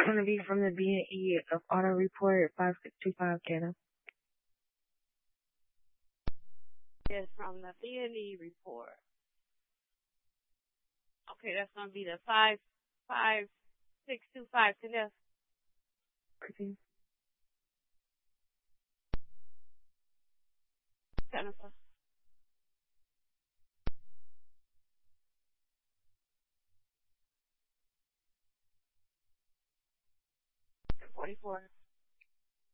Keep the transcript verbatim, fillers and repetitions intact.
going to be from the B and E of Auto Report five six two five, Canada. Yes, from the B and E report. Okay, that's going to be the five five six two five, Canada. Okay. Jennifer. forty-four.